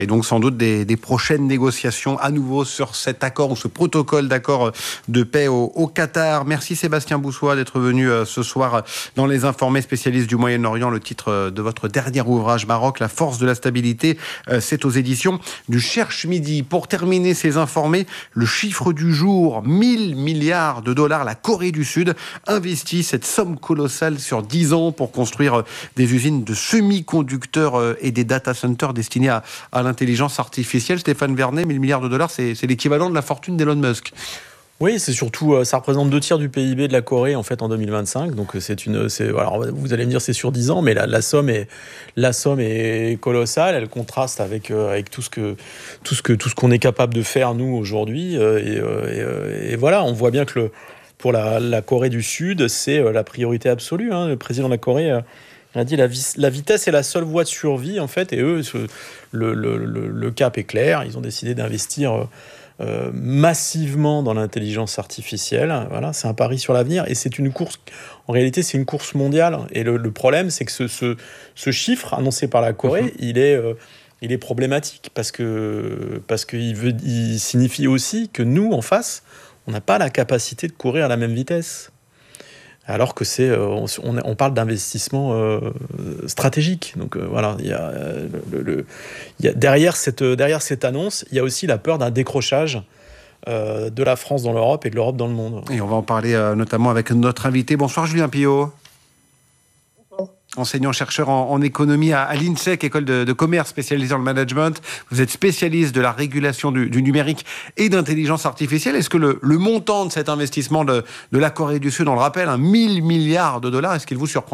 Et donc sans doute des prochaines négociations à nouveau sur cet accord ou ce protocole d'accord de paix au Qatar. Merci Sébastien Boussois d'être venu ce soir dans Les Informés, spécialistes du Moyen-Orient. Le titre de votre dernier ouvrage, Maroc, la force de la stabilité, c'est aux éditions du Cherche Midi. Pour terminer ces Informés, le chiffre du jour, 1000 milliards de dollars. La Corée du Sud investit cette somme colossale sur 10 ans pour construire des usines de semi-conducteurs et des data centers destinés à l'intelligence artificielle. Stéphane Vernet, 1000 milliards de dollars, c'est l'équivalent de la fortune d'Elon Musk. Oui, c'est surtout, ça représente 2/3 du PIB de la Corée en fait en 2025. Donc alors vous allez me dire c'est sur 10 ans, mais la somme est colossale. Elle contraste avec tout ce qu'on est capable de faire nous aujourd'hui. Et voilà, on voit bien que pour la Corée du Sud, c'est la priorité absolue. Le président de la Corée a dit la vitesse est la seule voie de survie en fait. Et eux, le cap est clair. Ils ont décidé d'investir massivement dans l'intelligence artificielle. Voilà, c'est un pari sur l'avenir et c'est une course. En réalité, c'est une course mondiale. Et le problème, c'est que ce chiffre annoncé par la Corée, il est problématique parce qu'il signifie aussi que nous, en face, on n'a pas la capacité de courir à la même vitesse. Alors que on parle d'investissement stratégique. Donc voilà, derrière cette annonce, il y a aussi la peur d'un décrochage de la France dans l'Europe et de l'Europe dans le monde. Et on va en parler notamment avec notre invité. Bonsoir Julien Pillot. Enseignant-chercheur en économie à l'INSEC, école de commerce spécialisée dans le management. Vous êtes spécialiste de la régulation du numérique et d'intelligence artificielle. Est-ce que le montant de cet investissement de la Corée du Sud, on le rappelle, 1000 milliards de dollars, est-ce qu'il vous surprend ?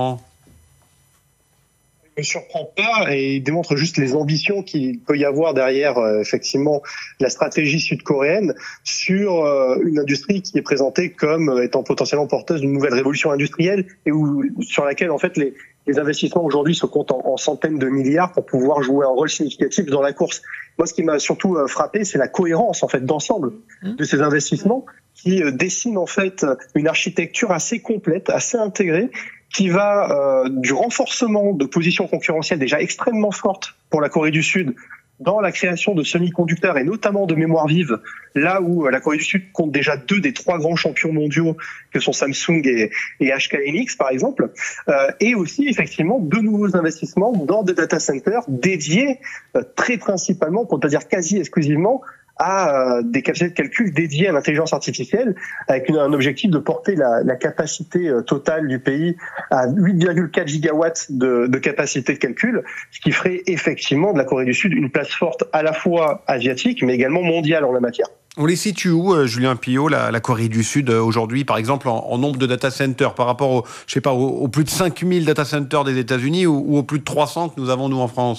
Ne surprend pas et démontre juste les ambitions qu'il peut y avoir derrière effectivement la stratégie sud-coréenne sur une industrie qui est présentée comme étant potentiellement porteuse d'une nouvelle révolution industrielle et sur laquelle en fait les investissements aujourd'hui se comptent en centaines de milliards pour pouvoir jouer un rôle significatif dans la course. Moi, ce qui m'a surtout frappé, c'est la cohérence en fait d'ensemble de ces investissements qui dessinent en fait une architecture assez complète, assez intégrée, qui va du renforcement de positions concurrentielles déjà extrêmement fortes pour la Corée du Sud dans la création de semi-conducteurs et notamment de mémoire vive, là où la Corée du Sud compte déjà 2 des 3 grands champions mondiaux que sont Samsung et HK Hynix par exemple, et aussi effectivement de nouveaux investissements dans des data centers dédiés très principalement, pour ne pas dire quasi exclusivement, à des capacités de calcul dédiées à l'intelligence artificielle, avec un objectif de porter la capacité totale du pays à 8,4 gigawatts de capacité de calcul, ce qui ferait effectivement de la Corée du Sud une place forte à la fois asiatique, mais également mondiale en la matière. On les situe où, Julien Pillot, la Corée du Sud, aujourd'hui, par exemple, en nombre de data centers, par rapport aux plus de 5000 data centers des États-Unis ou aux plus de 300 que nous avons, nous, en France ?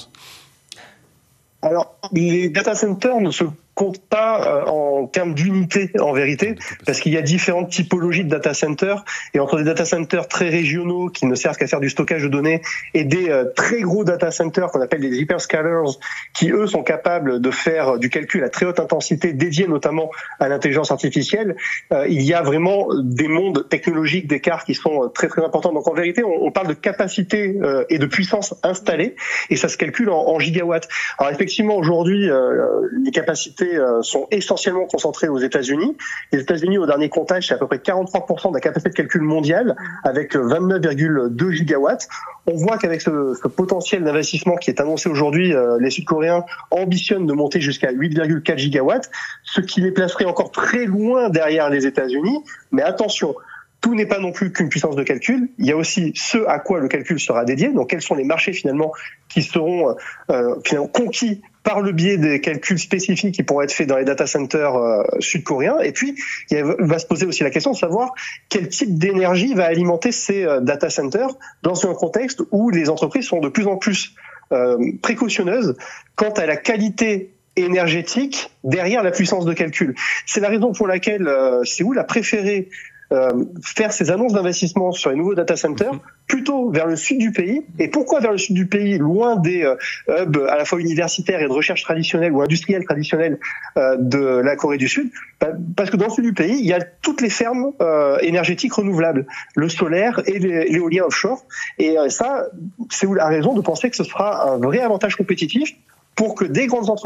Alors, les data centers ne se compte pas en termes d'unité en vérité, parce qu'il y a différentes typologies de data centers, et entre des data centers très régionaux qui ne servent qu'à faire du stockage de données et des très gros data centers qu'on appelle des hyperscalers qui eux sont capables de faire du calcul à très haute intensité dédié notamment à l'intelligence artificielle, il y a vraiment des mondes technologiques d'écart qui sont très très importants. Donc en vérité on parle de capacité et de puissance installée et ça se calcule en gigawatts. Alors effectivement aujourd'hui les capacités sont essentiellement concentrés aux États-Unis. Les États-Unis, au dernier comptage, c'est à peu près 43% de la capacité de calcul mondiale, avec 29,2 gigawatts. On voit qu'avec ce potentiel d'investissement qui est annoncé aujourd'hui, les Sud-Coréens ambitionnent de monter jusqu'à 8,4 gigawatts, ce qui les placerait encore très loin derrière les États-Unis. Mais attention, tout n'est pas non plus qu'une puissance de calcul. Il y a aussi ce à quoi le calcul sera dédié. Donc, quels sont les marchés finalement qui seront finalement conquis par le biais des calculs spécifiques qui pourront être faits dans les data centers sud-coréens. Et puis, il va se poser aussi la question de savoir quel type d'énergie va alimenter ces data centers dans un contexte où les entreprises sont de plus en plus précautionneuses quant à la qualité énergétique derrière la puissance de calcul. C'est la raison pour laquelle Séoul a préféré faire ces annonces d'investissement sur les nouveaux data centers plutôt vers le sud du pays. Et pourquoi vers le sud du pays, loin des hubs à la fois universitaires et de recherche traditionnelle ou industrielle traditionnelle de la Corée du Sud? Parce que dans le sud du pays, il y a toutes les fermes énergétiques renouvelables, le solaire et l'éolien offshore. Et ça, Séoul a raison de penser que ce sera un vrai avantage compétitif pour que des grandes entreprises